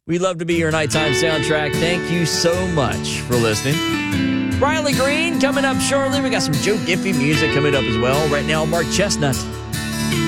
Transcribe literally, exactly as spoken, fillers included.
We love to be your nighttime soundtrack. Thank you so much for listening. Riley Green coming up shortly. We got some Joe Diffie music coming up as well. Right now, Mark Chestnut.